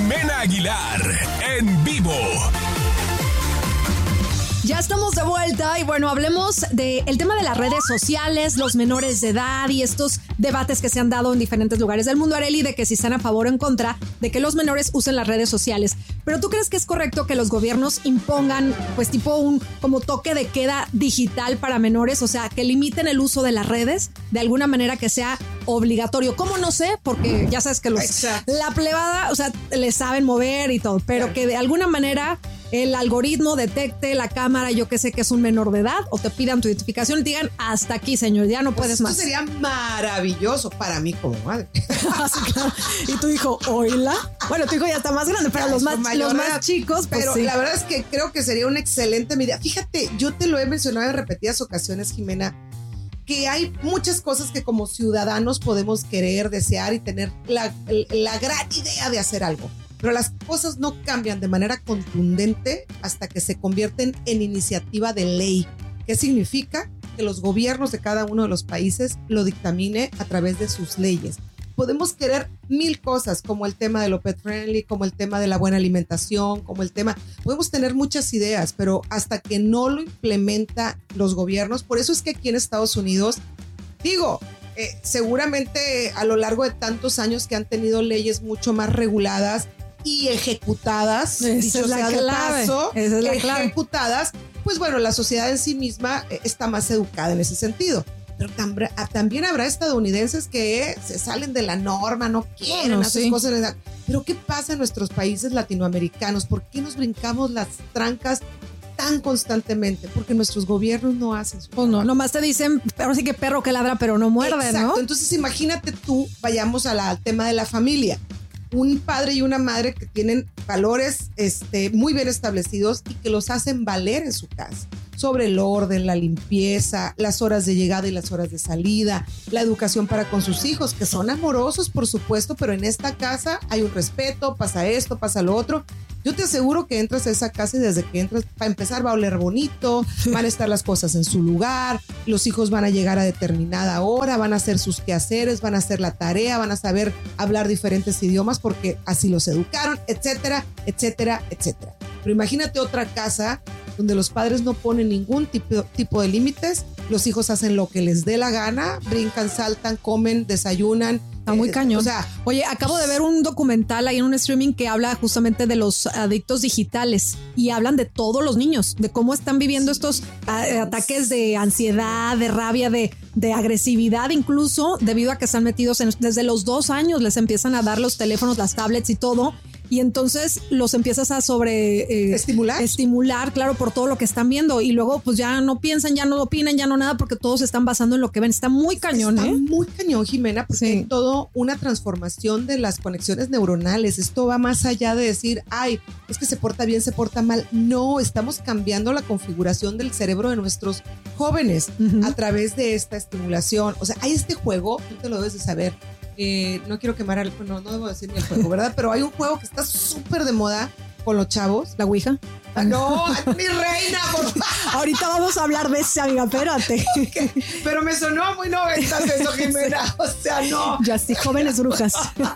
Jimena Aguilar en vivo. Ya estamos de vuelta y bueno, hablemos del tema de las redes sociales, los menores de edad y estos debates que se han dado en diferentes lugares del mundo, Arely, de que si están a favor o en contra de que los menores usen las redes sociales. Pero ¿tú crees que es correcto que los gobiernos impongan pues tipo un como toque de queda digital para menores? O sea, que limiten el uso de las redes de alguna manera que sea obligatorio. ¿Cómo? No sé, porque ya sabes que la plebada, o sea, le saben mover y todo, pero que de alguna manera el algoritmo detecte la cámara, yo que sé que es un menor de edad, o te pidan tu identificación y te digan hasta aquí, señor, ya no puedes más. Eso sería maravilloso para mí como madre. Sí, claro. Y tu hijo, oíla. Bueno, tu hijo ya está más grande, pero los más chicos, pues pero sí. La verdad es que creo que sería una excelente medida. Fíjate, yo te lo he mencionado en repetidas ocasiones, Jimena, que hay muchas cosas que como ciudadanos podemos querer, desear y tener la gran idea de hacer algo. Pero las cosas no cambian de manera contundente hasta que se convierten en iniciativa de ley. ¿Qué significa? Que los gobiernos de cada uno de los países lo dictamine a través de sus leyes. Podemos querer mil cosas, como el tema de lo pet friendly, como el tema de la buena alimentación, podemos tener muchas ideas, pero hasta que no lo implementa los gobiernos, por eso es que aquí en Estados Unidos, seguramente a lo largo de tantos años que han tenido leyes mucho más reguladas y ejecutadas, ejecutadas, pues bueno, la sociedad en sí misma está más educada en ese sentido. Pero también habrá estadounidenses que se salen de la norma, no quieren hacer cosas. Pero ¿qué pasa en nuestros países latinoamericanos? ¿Por qué nos brincamos las trancas tan constantemente? Porque nuestros gobiernos no hacen su trabajo. No, nomás te dicen, ahora sí que perro que ladra, pero no muerde, exacto, ¿no? Entonces imagínate tú, vayamos al tema de la familia. Un padre y una madre que tienen valores muy bien establecidos y que los hacen valer en su casa, sobre el orden, la limpieza, las horas de llegada y las horas de salida, la educación para con sus hijos, que son amorosos, por supuesto, pero en esta casa hay un respeto, pasa esto, pasa lo otro. Yo te aseguro que entras a esa casa y desde que entras, para empezar, va a oler bonito, van a estar las cosas en su lugar, los hijos van a llegar a determinada hora, van a hacer sus quehaceres, van a hacer la tarea, van a saber hablar diferentes idiomas porque así los educaron, etcétera, etcétera, etcétera. Pero imagínate otra casa donde los padres no ponen ningún tipo de límites, los hijos hacen lo que les dé la gana, brincan, saltan, comen, desayunan. Está muy cañón. Oye, acabo de ver un documental ahí en un streaming que habla justamente de los adictos digitales y hablan de todos los niños, de cómo están viviendo estos ataques de ansiedad, de rabia, de agresividad, incluso debido a que están metidos desde los 2 años, les empiezan a dar los teléfonos, las tablets y todo. Y entonces los empiezas a estimular, claro, por todo lo que están viendo. Y luego pues ya no piensan, ya no opinan, ya no nada, porque todos se están basando en lo que ven. Está muy cañón, Está muy cañón, Jimena, porque hay todo una transformación de las conexiones neuronales. Esto va más allá de decir, ay, es que se porta bien, se porta mal. No, estamos cambiando la configuración del cerebro de nuestros jóvenes a través de esta estimulación. O sea, hay este juego, tú te lo debes de saber. No quiero quemar no debo decir ni el juego, ¿verdad? Pero hay un juego que está súper de moda con los chavos. ¿La Ouija? No, mi reina, por favor. Ahorita vamos a hablar de ese, amiga, espérate. Okay. Pero me sonó muy noventas eso, Jimena. O sea, no. Ya sí, jóvenes brujas.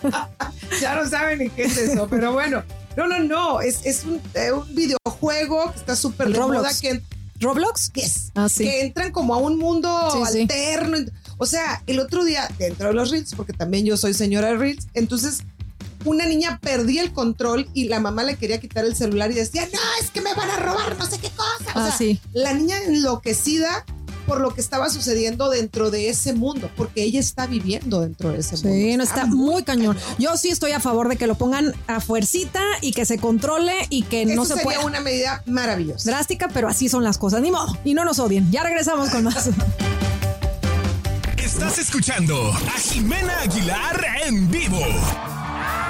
Ya no saben ni qué es eso, pero bueno. No. Es un videojuego que está súper de moda. ¿Roblox? Yes. Sí. Que entran como a un mundo alterno. Sí. O sea, el otro día, dentro de los Reels, porque también yo soy señora de Reels, entonces una niña perdía el control y la mamá le quería quitar el celular y decía, no, es que me van a robar no sé qué cosa. O sea, la niña enloquecida por lo que estaba sucediendo dentro de ese mundo, porque ella está viviendo dentro de ese mundo. Sí, no, está muy cañón. Yo sí estoy a favor de que lo pongan a fuercita y que se controle y que no se pueda. Sería una medida maravillosa. Drástica, pero así son las cosas. Ni modo. Y no nos odien. Ya regresamos con más. Estás escuchando a Jimena Aguilar en vivo.